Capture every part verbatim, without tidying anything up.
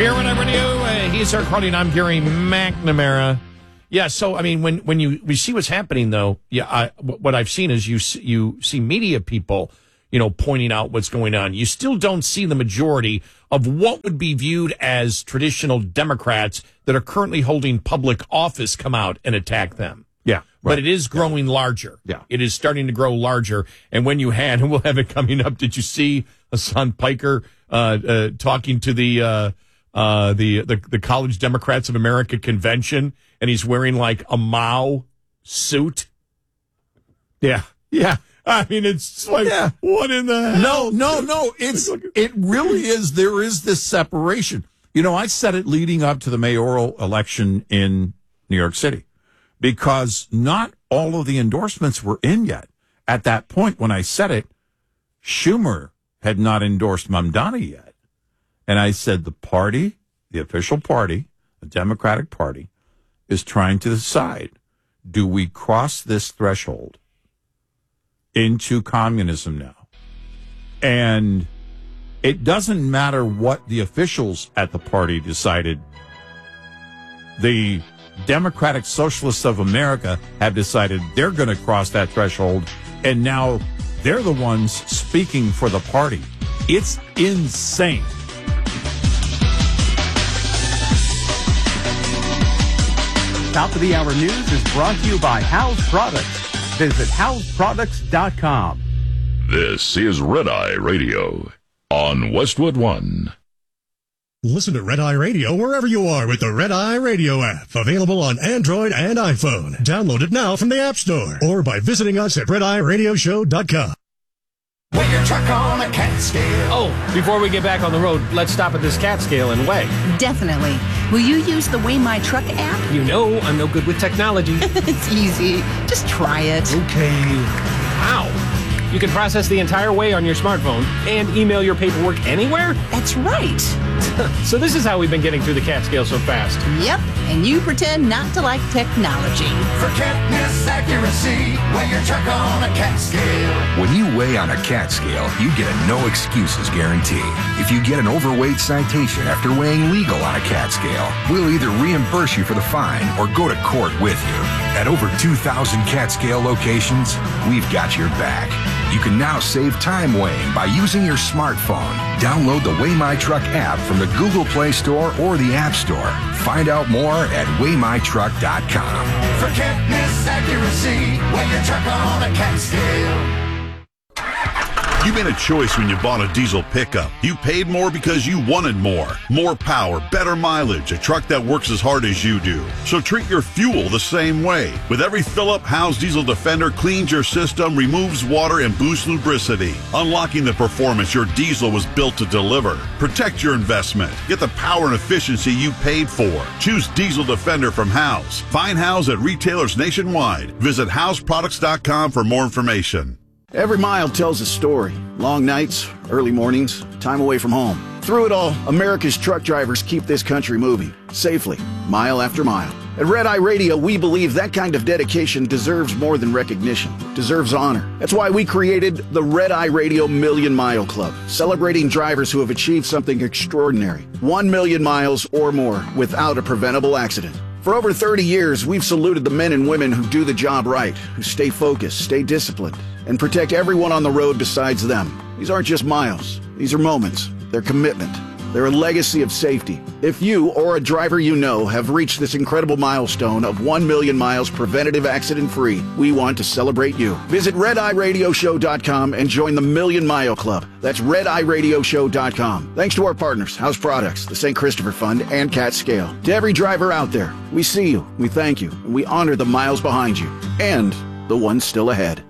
Here when I bring you, uh, he's Eric Hardy and I'm Gary McNamara. Yeah, so, I mean, when, when you we see what's happening, though, yeah, I, what I've seen is you you see media people, you know, pointing out what's going on. You still don't see the majority of what would be viewed as traditional Democrats that are currently holding public office come out and attack them. Yeah. Right. But it is growing yeah. larger. Yeah. It is starting to grow larger. And when you had, and we'll have it coming up, did you see Hassan Piker uh, uh, talking to the, uh, uh, the the the College Democrats of America convention, and he's wearing like a Mao suit? Yeah. Yeah. I mean, it's like, yeah. what in the hell? No, no, no. It's it really is. There is this separation. You know, I said it leading up to the mayoral election in New York City, because not all of the endorsements were in yet. At that point, when I said it, Schumer had not endorsed Mamdani yet. And I said the party, the official party, the Democratic Party, is trying to decide, do we cross this threshold into communism now? And it doesn't matter what the officials at the party decided. The Democratic Socialists of America have decided they're going to cross that threshold, and now they're the ones speaking for the party. It's insane. Top of the Hour News is brought to you by House Products. Visit house products dot com. This is Red Eye Radio on Westwood One. Listen to Red Eye Radio wherever you are with the Red Eye Radio app. Available on Android and iPhone. Download it now from the App Store or by visiting us at red eye radio show dot com. Weigh your truck on a cat scale. Oh, before we get back on the road, let's stop at this cat scale and weigh. Definitely. Will you use the Weigh My Truck app? You know I'm no good with technology. It's easy. Just try it. Okay. Wow. You can process the entire weigh on your smartphone and email your paperwork anywhere? That's right. So this is how we've been getting through the cat scale so fast. Yep, and you pretend not to like technology. For catness accuracy, weigh your truck on a cat scale. When you weigh on a cat scale, you get a no excuses guarantee. If you get an overweight citation after weighing legal on a cat scale, we'll either reimburse you for the fine or go to court with you. At over two thousand cat scale locations, we've got your back. You can now save time weighing by using your smartphone. Download the Weigh My Truck app from the Google Play Store or the App Store. Find out more at weigh my truck dot com. For catness accuracy, weigh your truck on a cat scale. You made a choice when you bought a diesel pickup. You paid more because you wanted more. More power, better mileage, a truck that works as hard as you do. So treat your fuel the same way. With every fill-up, Howe's Diesel Defender cleans your system, removes water, and boosts lubricity, unlocking the performance your diesel was built to deliver. Protect your investment. Get the power and efficiency you paid for. Choose Diesel Defender from Howe's. Find Howe's at retailers nationwide. Visit house products dot com for more information. Every mile tells a story. Long nights, early mornings, time away from home. Through it all, America's truck drivers keep this country moving, safely, mile after mile. At Red Eye Radio, we believe that kind of dedication deserves more than recognition, deserves honor. That's why we created the Red Eye Radio Million Mile Club, celebrating drivers who have achieved something extraordinary. One million miles or more without a preventable accident. For over thirty years, we've saluted the men and women who do the job right, who stay focused, stay disciplined, and protect everyone on the road besides them. These aren't just miles. These are moments. They're commitment. They're a legacy of safety. If you or a driver you know have reached this incredible milestone of one million miles preventative accident-free, we want to celebrate you. Visit red eye radio show dot com and join the Million Mile Club. That's red eye radio show dot com. Thanks to our partners, House Products, the Saint Christopher Fund, and Cat Scale. To every driver out there, we see you, we thank you, and we honor the miles behind you, and the ones still ahead.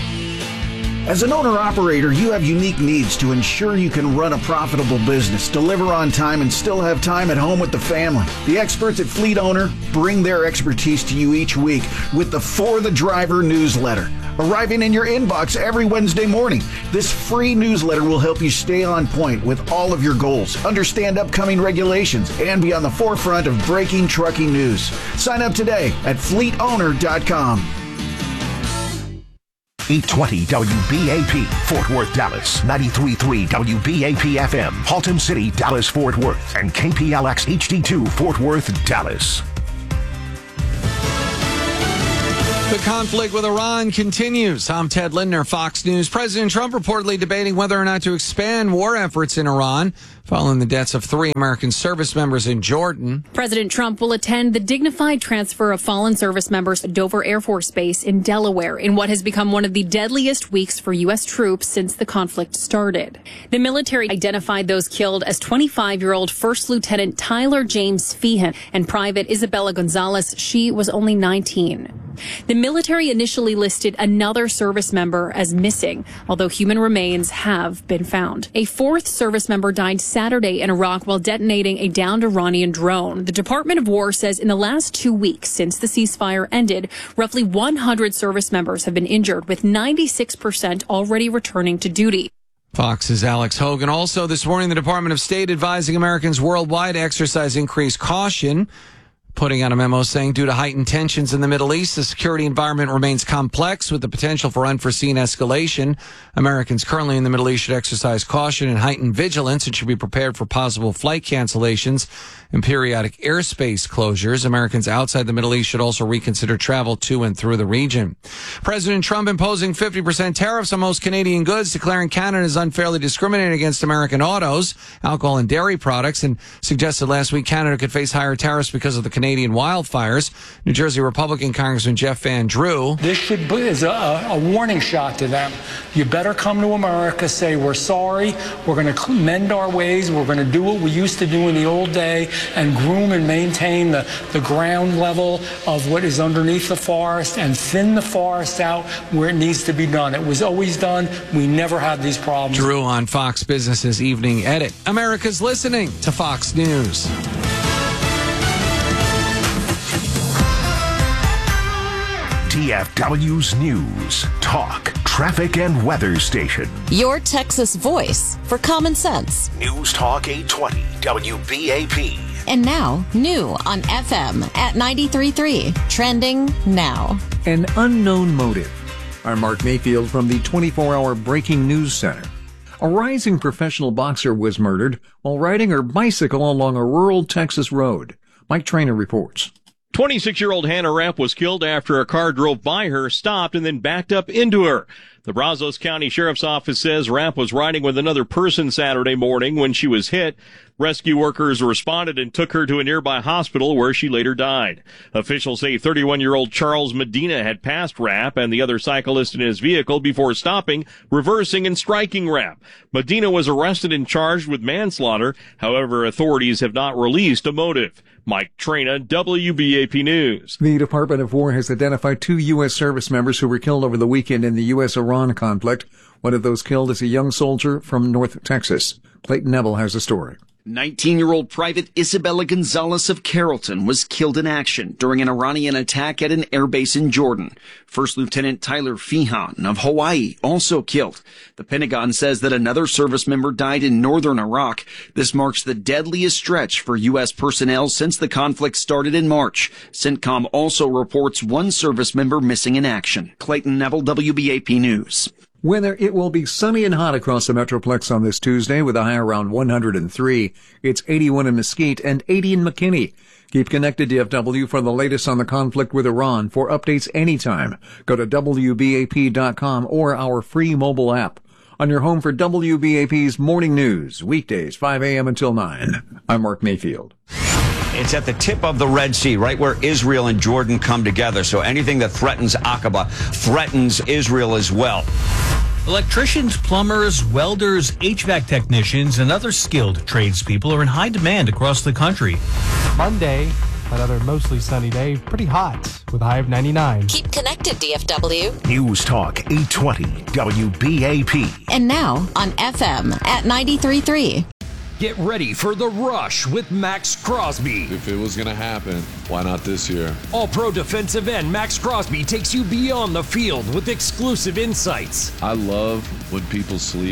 As an owner-operator, you have unique needs to ensure you can run a profitable business, deliver on time, and still have time at home with the family. The experts at Fleet Owner bring their expertise to you each week with the For the Driver newsletter, arriving in your inbox every Wednesday morning. This free newsletter will help you stay on point with all of your goals, understand upcoming regulations, and be on the forefront of breaking trucking news. Sign up today at fleet owner dot com. eight twenty W B A P, Fort Worth, Dallas, ninety-three point three W B A P F M, Haltom City, Dallas, Fort Worth, and K P L X H D two, Fort Worth, Dallas. The conflict with Iran continues. I'm Ted Lindner, Fox News. President Trump reportedly debating whether or not to expand war efforts in Iran following the deaths of three American service members in Jordan. President Trump will attend the dignified transfer of fallen service members at Dover Air Force Base in Delaware in what has become one of the deadliest weeks for U S troops since the conflict started. The military identified those killed as twenty-five-year-old First Lieutenant Tyler James Feehan and Private Isabella Gonzalez. She was only nineteen. The military initially listed another service member as missing, although human remains have been found. A fourth service member died Saturday in Iraq while detonating a downed Iranian drone. The Department of War says in the last two weeks since the ceasefire ended, roughly one hundred service members have been injured, with ninety-six percent already returning to duty. Fox's Alex Hogan. Also this morning, the Department of State advising Americans worldwide to exercise increased caution, putting out a memo saying due to heightened tensions in the Middle East, the security environment remains complex with the potential for unforeseen escalation. Americans currently in the Middle East should exercise caution and heighten vigilance and should be prepared for possible flight cancellations and periodic airspace closures. Americans outside the Middle East should also reconsider travel to and through the region. President Trump imposing fifty percent tariffs on most Canadian goods, declaring Canada is unfairly discriminating against American autos, alcohol, and dairy products, and suggested last week Canada could face higher tariffs because of the Canadian wildfires. New Jersey Republican Congressman Jeff Van Drew. This should be is a, a warning shot to them. You better come to America, say we're sorry, we're going to mend our ways, we're going to do what we used to do in the old day and groom and maintain the, the ground level of what is underneath the forest and thin the forest out where it needs to be done. It was always done. We never had these problems. Drew on Fox Business's Evening Edit. America's listening to Fox News. D F W's News, Talk, Traffic, and Weather Station. Your Texas voice for common sense. News Talk eight twenty W B A P. And now, new on F M at ninety-three point three. Trending now. An unknown motive. I'm Mark Mayfield from the twenty-four hour Breaking News Center. A rising professional boxer was murdered while riding her bicycle along a rural Texas road. Mike Trainer reports. twenty-six-year-old Hannah Rapp was killed after a car drove by her, stopped, and then backed up into her. The Brazos County Sheriff's Office says Rapp was riding with another person Saturday morning when she was hit. Rescue workers responded and took her to a nearby hospital where she later died. Officials say thirty-one-year-old Charles Medina had passed Rapp and the other cyclist in his vehicle before stopping, reversing, and striking Rapp. Medina was arrested and charged with manslaughter. However, authorities have not released a motive. Mike Traina, W B A P News. The Department of War has identified two U S service members who were killed over the weekend in the U S Iran conflict. One of those killed is a young soldier from North Texas. Clayton Neville has the story. nineteen-year-old Private Isabella Gonzalez of Carrollton was killed in action during an Iranian attack at an airbase in Jordan. First Lieutenant Tyler Feehan of Hawaii also killed. The Pentagon says that another service member died in northern Iraq. This marks the deadliest stretch for U S personnel since the conflict started in March. CENTCOM also reports one service member missing in action. Clayton Neville, W B A P News. Weather, it will be sunny and hot across the Metroplex on this Tuesday with a high around one hundred three. It's eighty-one in Mesquite and eighty in McKinney. Keep connected, D F W, for the latest on the conflict with Iran. For updates anytime, go to W B A P dot com or our free mobile app. On your home for W B A P's Morning News, weekdays five a.m. until nine. I'm Mark Mayfield. It's at the tip of the Red Sea, right where Israel and Jordan come together. So anything that threatens Aqaba threatens Israel as well. Electricians, plumbers, welders, H V A C technicians, and other skilled tradespeople are in high demand across the country. Monday, another mostly sunny day, pretty hot with a high of ninety-nine. Keep connected, D F W. News Talk eight twenty W B A P. And now on F M at ninety-three point three. Get ready for The Rush with Max Crosby. If it was going to happen, why not this year? All-Pro defensive end Max Crosby takes you beyond the field with exclusive insights. I love when people sleep.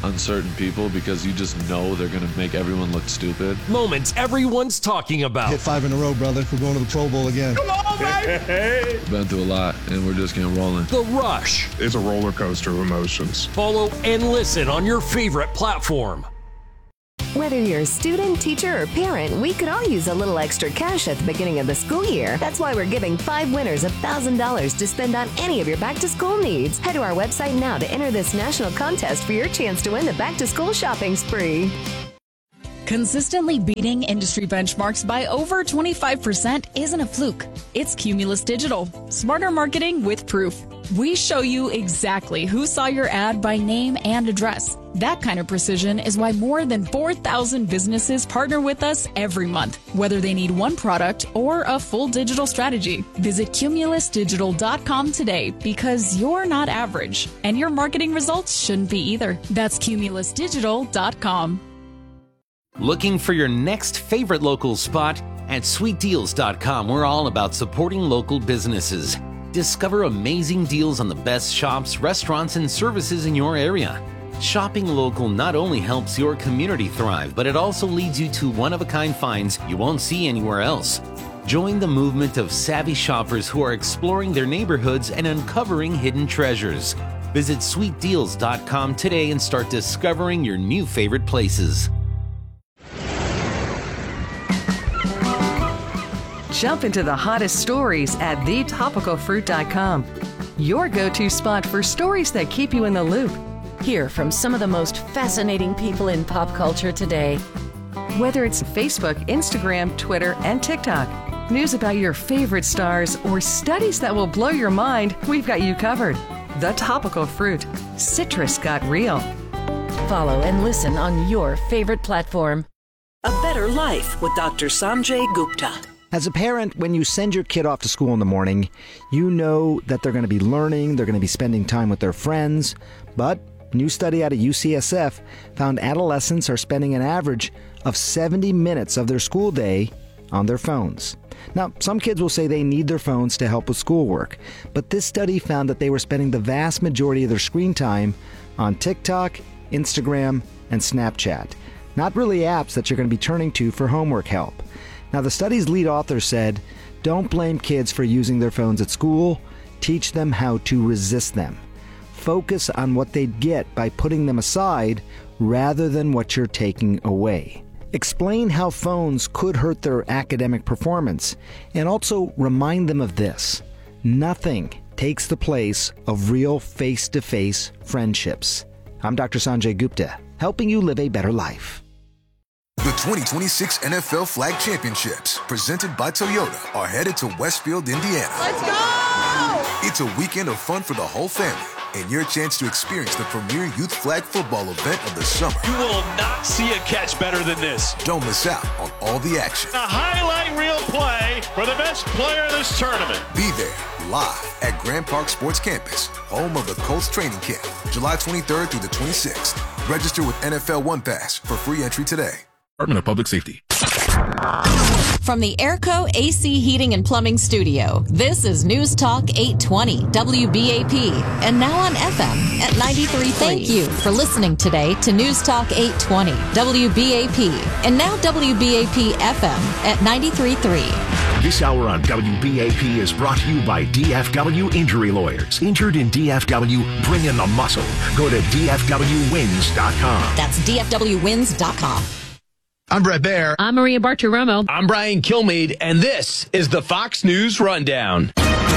uncertain people because you just know they're going to make everyone look stupid. Moments everyone's talking about. Hit five in a row, brother. We're going to the Pro Bowl again. Come on, baby! Been through a lot, and we're just getting rolling. The Rush. It's a roller coaster of emotions. Follow and listen on your favorite platform. Whether you're a student, teacher, or parent, we could all use a little extra cash at the beginning of the school year. That's why we're giving five winners one thousand dollars to spend on any of your back-to-school needs. Head to our website now to enter this national contest for your chance to win the back-to-school shopping spree. Consistently beating industry benchmarks by over twenty-five percent isn't a fluke. It's Cumulus Digital. Smarter marketing with proof. We show you exactly who saw your ad by name and address. That kind of precision is why more than four thousand businesses partner with us every month, whether they need one product or a full digital strategy. Visit cumulus digital dot com today because you're not average, and your marketing results shouldn't be either. That's cumulus digital dot com. Looking for your next favorite local spot? At sweet deals dot com, we're all about supporting local businesses. Discover amazing deals on the best shops, restaurants, and services in your area. Shopping local not only helps your community thrive, but it also leads you to one-of-a-kind finds you won't see anywhere else. Join the movement of savvy shoppers who are exploring their neighborhoods and uncovering hidden treasures. Visit sweet deals dot com today and start discovering your new favorite places. Jump into the hottest stories at the topical fruit dot com. Your go-to spot for stories that keep you in the loop. Hear from some of the most fascinating people in pop culture today. Whether it's Facebook, Instagram, Twitter, and TikTok, news about your favorite stars, or studies that will blow your mind, we've got you covered. The Topical Fruit. Citrus got real. Follow and listen on your favorite platform. A Better Life with Doctor Sanjay Gupta. As a parent, when you send your kid off to school in the morning, you know that they're going to be learning, they're going to be spending time with their friends. But a new study out of U C S F found adolescents are spending an average of seventy minutes of their school day on their phones. Now, some kids will say they need their phones to help with schoolwork, but this study found that they were spending the vast majority of their screen time on TikTok, Instagram, and Snapchat. Not really apps that you're going to be turning to for homework help. Now, the study's lead author said, don't blame kids for using their phones at school. Teach them how to resist them. Focus on what they'd get by putting them aside rather than what you're taking away. Explain how phones could hurt their academic performance, and also remind them of this. Nothing takes the place of real face-to-face friendships. I'm Doctor Sanjay Gupta, helping you live a better life. The twenty twenty-six N F L Flag Championships, presented by Toyota, are headed to Westfield, Indiana. Let's go! It's a weekend of fun for the whole family, and your chance to experience the premier youth flag football event of the summer. You will not see a catch better than this. Don't miss out on all the action. A highlight reel play for the best player of this tournament. Be there, live at Grand Park Sports Campus, home of the Colts training camp, July twenty-third through the twenty-sixth. Register with N F L One Pass for free entry today. Department of Public Safety. From the Airco A C Heating and Plumbing Studio, this is News Talk eight twenty W B A P, and now on F M at ninety-three point three. Thank you for listening today to News Talk eight twenty W B A P, and now W B A P F M at ninety-three point three. This hour on W B A P is brought to you by D F W Injury Lawyers. Injured in D F W, bring in the muscle. Go to D F W wins dot com. That's D F W wins dot com. I'm Brett Baer. I'm Maria Bartiromo. I'm Brian Kilmeade, and this is the Fox News Rundown.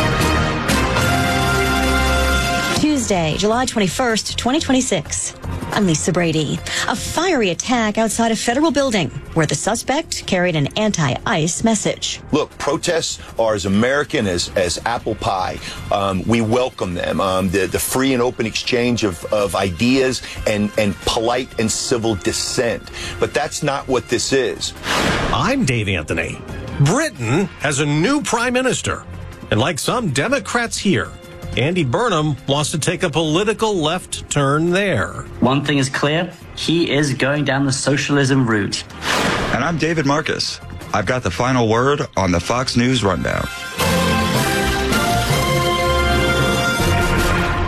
Tuesday, July twenty-first, twenty twenty-six. I'm Lisa Brady. A fiery attack outside a federal building where the suspect carried an anti-ICE message. Look, protests are as American as, as apple pie. Um, we welcome them. Um, the, the free and open exchange of, of ideas and, and polite and civil dissent. But that's not what this is. I'm Dave Anthony. Britain has a new prime minister. And like some Democrats here, Andy Burnham wants to take a political left turn there. One thing is clear, he is going down the socialism route. And I'm David Marcus. I've got the final word on the Fox News Rundown. Federal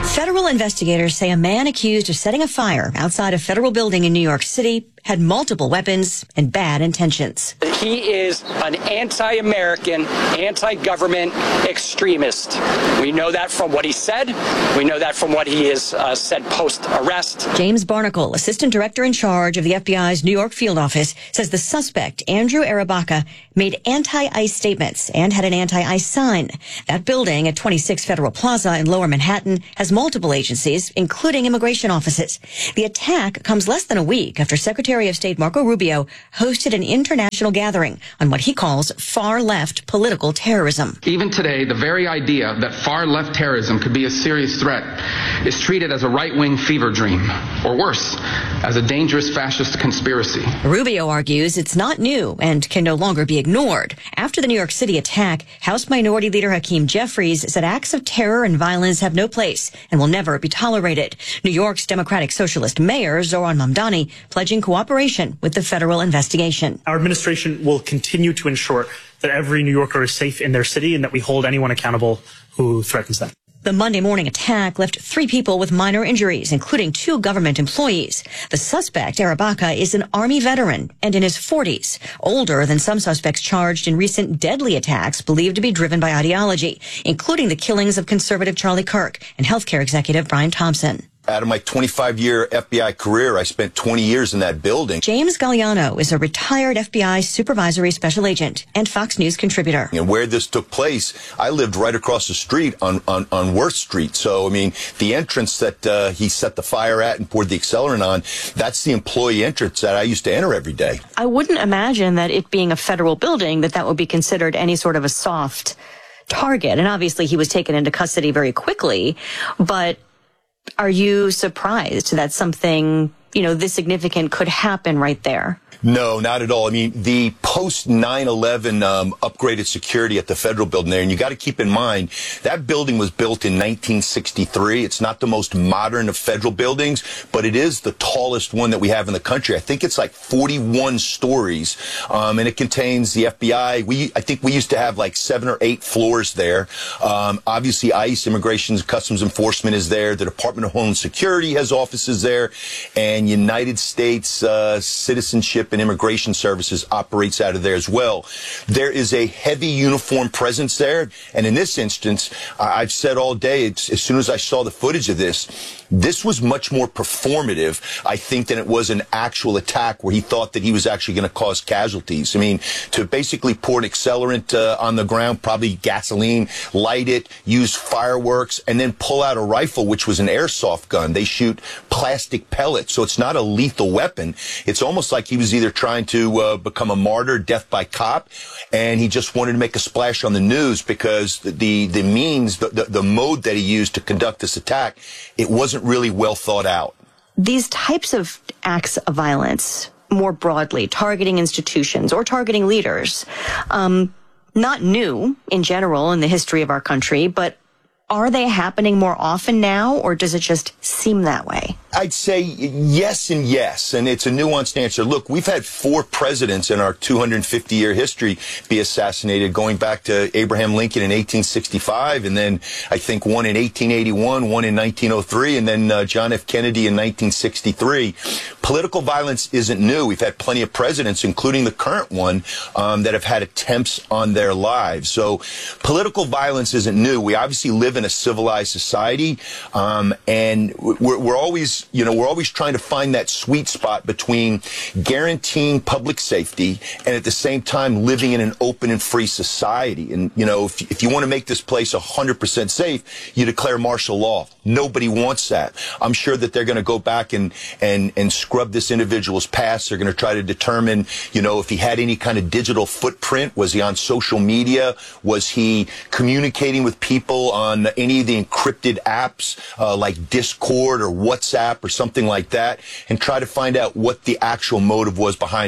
investigators say a man accused of setting a fire outside a federal building in New York City had multiple weapons and bad intentions. He is an anti-American, anti-government extremist. We know that from what he said. We know that from what he has uh, said post-arrest. James Barnacle, assistant director in charge of the F B I's New York field office, says the suspect, Andrew Arabaca, made anti-ICE statements and had an anti-ICE sign. That building at twenty-six Federal Plaza in Lower Manhattan has multiple agencies, including immigration offices. The attack comes less than a week after Secretary of State Marco Rubio hosted an international gathering on what he calls far-left political terrorism. Even today, the very idea that far-left terrorism could be a serious threat is treated as a right-wing fever dream, or worse, as a dangerous fascist conspiracy. Rubio argues it's not new and can no longer be ignored. After the New York City attack, House Minority Leader Hakeem Jeffries said acts of terror and violence have no place and will never be tolerated. New York's Democratic Socialist Mayor Zohran Mamdani pledging cooperation with the federal investigation. Our administration will continue to ensure that every New Yorker is safe in their city and that we hold anyone accountable who threatens them. The Monday morning attack left three people with minor injuries, including two government employees. The suspect, Arabaca, is an Army veteran and in his forties, older than some suspects charged in recent deadly attacks believed to be driven by ideology, including the killings of conservative Charlie Kirk and healthcare executive Brian Thompson. Out of my twenty-five year F B I career, I spent twenty years in that building. James Galliano is a retired F B I supervisory special agent and Fox News contributor. And where this took place, I lived right across the street on, on, on Worth Street. So, I mean, the entrance that uh, he set the fire at and poured the accelerant on, that's the employee entrance that I used to enter every day. I wouldn't imagine that it being a federal building, that that would be considered any sort of a soft target. And obviously he was taken into custody very quickly, but are you surprised that something, you know, this significant could happen right there? No, not at all. I mean, the post nine eleven um, upgraded security at the federal building there, and you got to keep in mind, that building was built in nineteen sixty-three. It's not the most modern of federal buildings, but it is the tallest one that we have in the country. I think it's like forty-one stories, um, and it contains the F B I. We, I think we used to have like seven or eight floors there. Um, obviously, ICE, Immigration and Customs Enforcement is there. The Department of Homeland Security has offices there, and United States uh, Citizenship and Immigration Services operates out of there as well. There is a heavy uniform presence there, and in this instance, I've said all day, it's, as soon as I saw the footage of this, this was much more performative, I think, than it was an actual attack where he thought that he was actually going to cause casualties. I mean, to basically pour an accelerant uh, on the ground, probably gasoline, light it, use fireworks, and then pull out a rifle, which was an airsoft gun. They shoot plastic pellets, so it's not a lethal weapon. It's almost like he was either trying to uh, become a martyr, death by cop, and he just wanted to make a splash on the news because the the means, the, the, the mode that he used to conduct this attack, it wasn't really well thought out. These types of acts of violence, more broadly, targeting institutions or targeting leaders, um, not new in general in the history of our country, but are they happening more often now, or does it just seem that way? I'd say yes and yes, and it's a nuanced answer. Look, we've had four presidents in our two hundred fifty year history be assassinated, going back to Abraham Lincoln in eighteen sixty-five, and then I think one in eighteen eighty-one, one in nineteen oh three, and then uh, John F. Kennedy in nineteen sixty-three. Political violence isn't new. We've had plenty of presidents, including the current one, um, that have had attempts on their lives. So political violence isn't new. We obviously live in a civilized society, um, and we're, we're always You know, we're always trying to find that sweet spot between guaranteeing public safety and at the same time living in an open and free society. And, you know, if, if you want to make this place one hundred percent safe, you declare martial law. Nobody wants that. I'm sure that they're going to go back and, and, and scrub this individual's past. They're going to try to determine, you know, if he had any kind of digital footprint. Was he on social media? Was he communicating with people on any of the encrypted apps uh, like Discord or WhatsApp or something like that, and try to find out what the actual motive was behind this.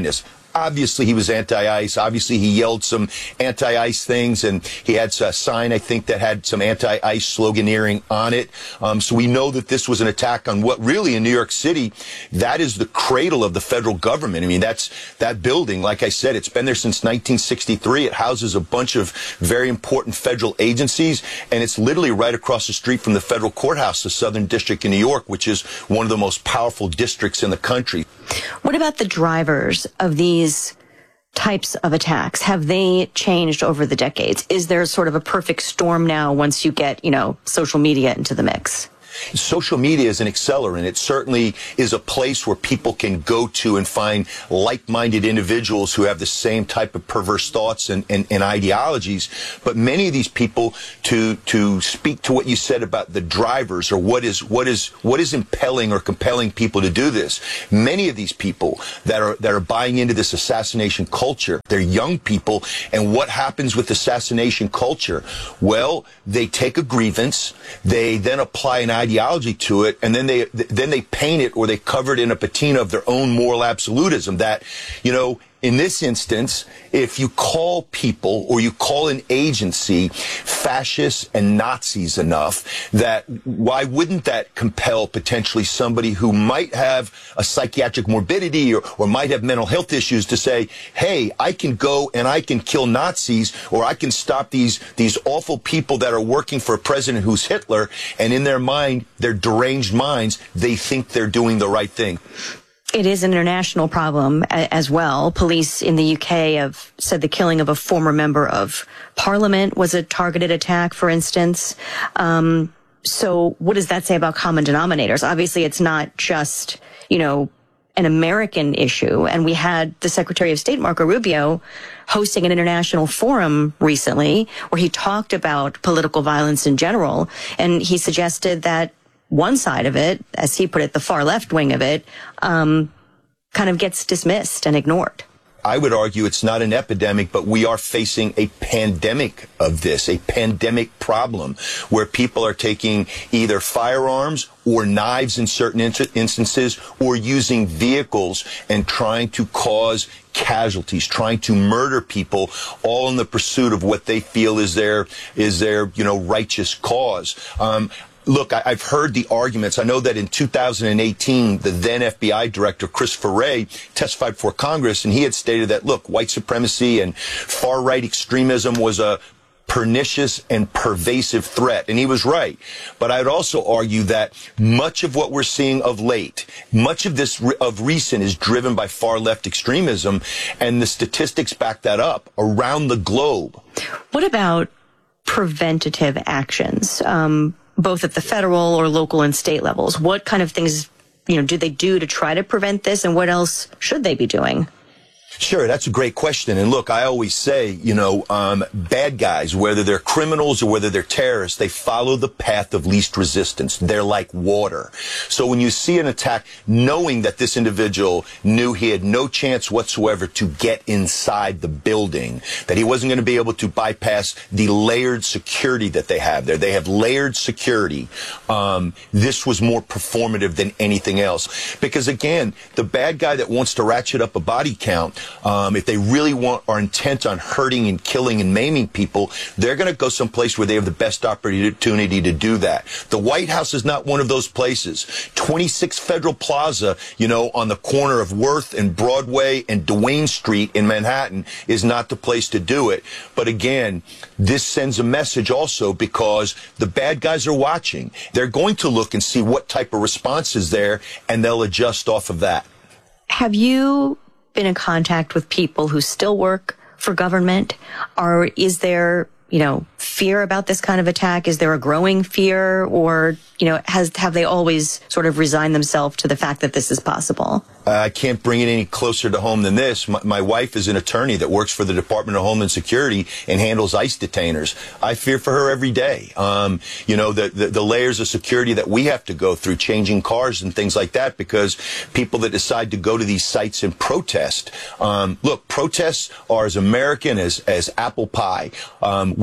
Obviously, he was anti-ICE. Obviously, he yelled some anti-ICE things, and he had a sign, I think, that had some anti-ICE sloganeering on it. Um, so we know that this was an attack on what really in New York City, that is the cradle of the federal government. I mean, that's that building, like I said, it's been there since nineteen sixty-three. It houses a bunch of very important federal agencies, and it's literally right across the street from the federal courthouse, the Southern District in New York, which is one of the most powerful districts in the country. What about the drivers of these types of attacks? Have they changed over the decades? Is there sort of a perfect storm now once you get, you know, social media into the mix? Social media is an accelerant. It certainly is a place where people can go to and find like-minded individuals who have the same type of perverse thoughts and, and, and ideologies. But many of these people, to to speak to what you said about the drivers or what is what is what is impelling or compelling people to do this, many of these people that are that are buying into this assassination culture, they're young people. And what happens with assassination culture? Well, they take a grievance, they then apply an ideology ideology to it, and then they then they paint it or they cover it in a patina of their own moral absolutism that, you know, in this instance, if you call people or you call an agency fascists and Nazis enough, that why wouldn't that compel potentially somebody who might have a psychiatric morbidity or, or might have mental health issues to say, hey, I can go and I can kill Nazis, or I can stop these these awful people that are working for a president who's Hitler, and in their mind, their deranged minds, they think they're doing the right thing. It is an international problem as well. Police in the U K have said the killing of a former member of parliament was a targeted attack, for instance. Um, so what does that say about common denominators? Obviously, it's not just, you know, an American issue. And we had the Secretary of State, Marco Rubio, hosting an international forum recently where he talked about political violence in general. And he suggested that one side of it, as he put it, the far left wing of it, um, kind of gets dismissed and ignored. I would argue it's not an epidemic, but we are facing a pandemic of this, a pandemic problem where people are taking either firearms or knives in certain in- instances or using vehicles and trying to cause casualties, trying to murder people, all in the pursuit of what they feel is their, is their, you know, righteous cause. Um, Look, I, I've heard the arguments. I know that in two thousand eighteen, the then F B I director, Christopher Wray, testified before Congress, and he had stated that, look, white supremacy and far-right extremism was a pernicious and pervasive threat. And he was right. But I'd also argue that much of what we're seeing of late, much of this re- of recent is driven by far-left extremism, and the statistics back that up around the globe. What about preventative actions? Um, both at the federal or local and state levels. What kind of things, you know, do they do to try to prevent this, and what else should they be doing? Sure, that's a great question. And look, I always say, you know, um, bad guys, whether they're criminals or whether they're terrorists, they follow the path of least resistance. They're like water. So when you see an attack, knowing that this individual knew he had no chance whatsoever to get inside the building, that he wasn't going to be able to bypass the layered security that they have there. They have layered security. Um, this was more performative than anything else. Because again, the bad guy that wants to ratchet up a body count, Um, if they really want, are intent on hurting and killing and maiming people, they're going to go someplace where they have the best opportunity to do that. The White House is not one of those places. twenty-six Federal Plaza, you know, on the corner of Worth and Broadway and Duane Street in Manhattan is not the place to do it. But again, this sends a message also because the bad guys are watching. They're going to look and see what type of response is there, and they'll adjust off of that. Have you been in contact with people who still work for government? Or is there, you know, fear about this kind of attack? Is there a growing fear, or, you know, has have they always sort of resigned themselves to the fact that this is possible? Uh, I can't bring it any closer to home than this. My, my wife is an attorney that works for the Department of Homeland Security and handles ICE detainers. I fear for her every day. Um, you know, the, the, the layers of security that we have to go through, changing cars and things like that, because people that decide to go to these sites and protest. Um, look, protests are as American as, as apple pie. Um, we welcome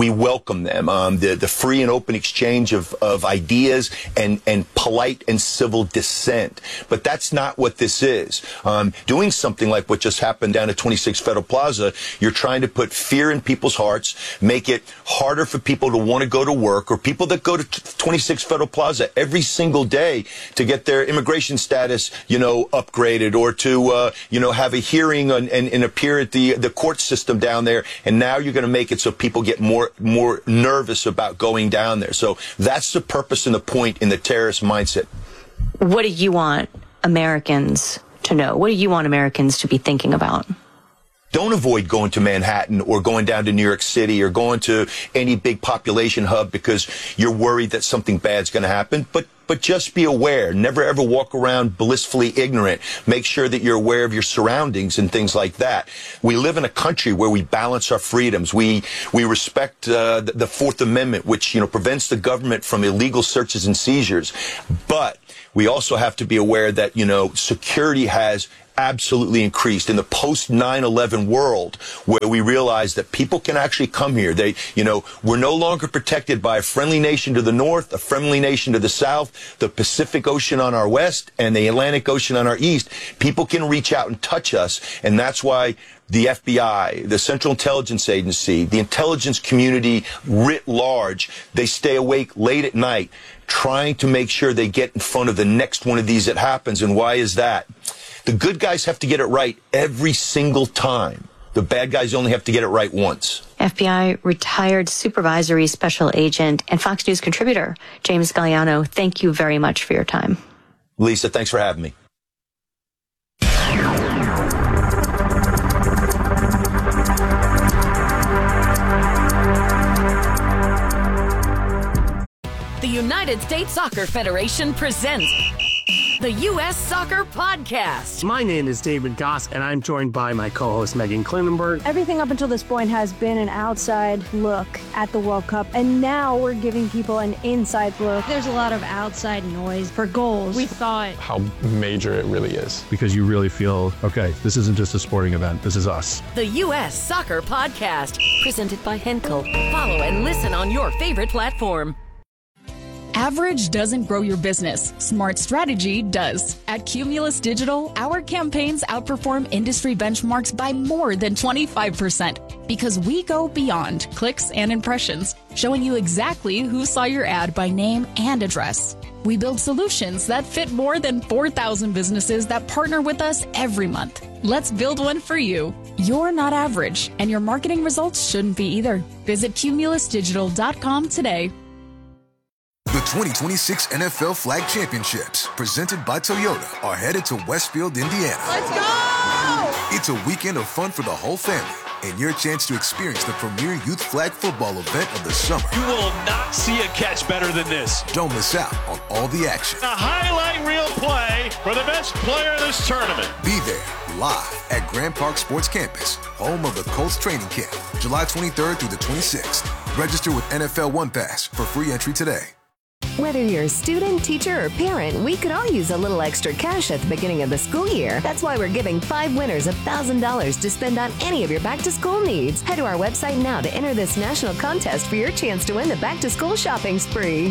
welcome them. Um, the, the free and open exchange of, of ideas and, and polite and civil dissent. But that's not what this is. Um, doing something like what just happened down at twenty-six Federal Plaza, you're trying to put fear in people's hearts, make it harder for people to want to go to work, or people that go to twenty-six Federal Plaza every single day to get their immigration status, you know, upgraded, or to, uh, you know, have a hearing and, and, and appear at the, the court system down there. And now you're going to make it so people get more, more nervous about going down there. So that's the purpose and the point in the terrorist mindset. What do you want Americans to know? What do you want Americans to be thinking about? Don't avoid going to Manhattan or going down to New York City or going to any big population hub because you're worried that something bad's going to happen. But but just be aware. Never ever walk around blissfully ignorant. Make sure that you're aware of your surroundings and things like that. We live in a country where we balance our freedoms. We we respect uh, the, the Fourth Amendment, which, you know, prevents the government from illegal searches and seizures. But we also have to be aware that, you know, security has absolutely increased in the post nine eleven world, where we realize that people can actually come here. They, you know, we're no longer protected by a friendly nation to the north, a friendly nation to the south, the Pacific Ocean on our west, and the Atlantic Ocean on our east. People can reach out and touch us, and that's why the F B I, the Central Intelligence Agency, the intelligence community writ large, they stay awake late at night trying to make sure they get in front of the next one of these that happens. And why is that? The good guys have to get it right every single time. The bad guys only have to get it right once. F B I retired supervisory special agent and Fox News contributor James Galliano, thank you very much for your time. Lisa, thanks for having me. The United States Soccer Federation presents the U S Soccer Podcast. My name is David Goss, and I'm joined by my co-host Megan Klinenberg. Everything up until this point has been an outside look at the World Cup, and now we're giving people an inside look. There's a lot of outside noise for goals. We thought how major it really is. Because you really feel, okay, this isn't just a sporting event, this is us. The U S Soccer Podcast, presented by Henkel. Follow and listen on your favorite platform. Average doesn't grow your business. Smart strategy does. At Cumulus Digital, our campaigns outperform industry benchmarks by more than twenty-five percent because we go beyond clicks and impressions, showing you exactly who saw your ad by name and address. We build solutions that fit more than four thousand businesses that partner with us every month. Let's build one for you. You're not average, and your marketing results shouldn't be either. Visit cumulus digital dot com today. The twenty twenty-six N F L Flag Championships, presented by Toyota, are headed to Westfield, Indiana. Let's go! It's a weekend of fun for the whole family, and your chance to experience the premier youth flag football event of the summer. You will not see a catch better than this. Don't miss out on all the action. A highlight reel play for the best player of this tournament. Be there, live at Grand Park Sports Campus, home of the Colts training camp, July twenty-third through the twenty-sixth. Register with N F L One Pass for free entry today. Whether you're a student, teacher, or parent, we could all use a little extra cash at the beginning of the school year. That's why we're giving five winners one thousand dollars to spend on any of your back-to-school needs. Head to our website now to enter this national contest for your chance to win the back-to-school shopping spree.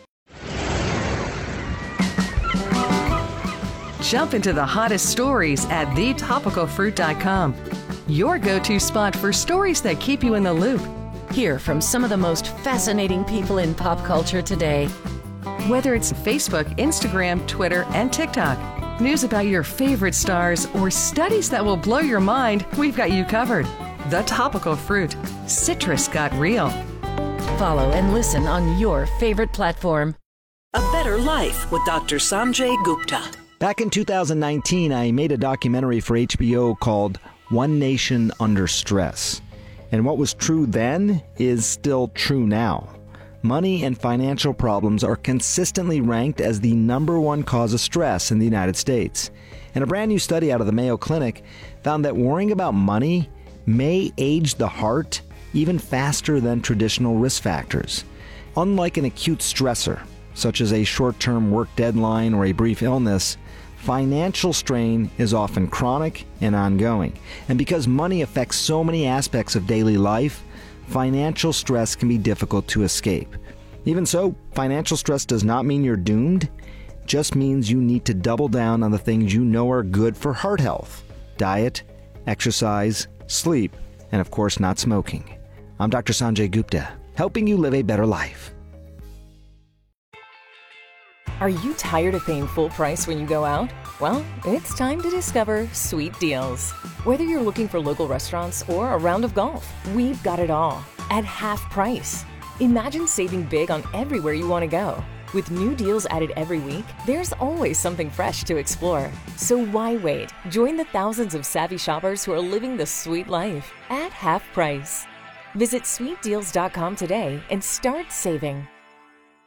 Jump into the hottest stories at the topical fruit dot com. Your go-to spot for stories that keep you in the loop. Hear from some of the most fascinating people in pop culture today. Whether it's Facebook, Instagram, Twitter, and TikTok, news about your favorite stars, or studies that will blow your mind, we've got you covered. The Topical Fruit. Citrus got real. Follow and listen on your favorite platform. A Better Life with Doctor Sanjay Gupta. Back in two thousand nineteen, I made a documentary for H B O called One Nation Under Stress. And what was true then is still true now. Money and financial problems are consistently ranked as the number one cause of stress in the United States. And a brand new study out of the Mayo Clinic found that worrying about money may age the heart even faster than traditional risk factors. Unlike an acute stressor, such as a short-term work deadline or a brief illness, financial strain is often chronic and ongoing. And because money affects so many aspects of daily life, financial stress can be difficult to escape. Even so, financial stress does not mean you're doomed. It just means you need to double down on the things you know are good for heart health: diet, exercise, sleep, and of course not smoking. I'm Doctor Sanjay Gupta, helping you live a better life. Are you tired of paying full price when you go out? Well, it's time to discover Sweet Deals. Whether you're looking for local restaurants or a round of golf, we've got it all at half price. Imagine saving big on everywhere you want to go. With new deals added every week, there's always something fresh to explore. So why wait? Join the thousands of savvy shoppers who are living the sweet life at half price. Visit sweet deals dot com today and start saving.